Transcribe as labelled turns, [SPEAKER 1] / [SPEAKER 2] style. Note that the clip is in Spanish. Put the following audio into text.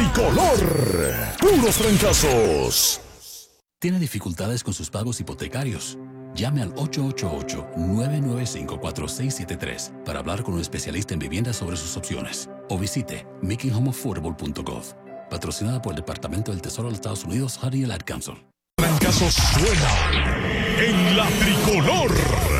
[SPEAKER 1] Tricolor. Puros trancazos.
[SPEAKER 2] ¿Tiene dificultades con sus pagos hipotecarios? Llame al 888-995-4673 para hablar con un especialista en vivienda sobre sus opciones. O visite makinghomeaffordable.gov. Patrocinada por el Departamento del Tesoro de los Estados Unidos, HUD y el Ad Council.
[SPEAKER 1] Trancazos suena en la Tricolor.